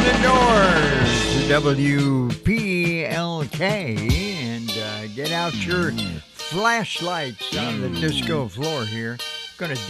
the doors to WPLK and get out your flashlights on the disco floor here. Going to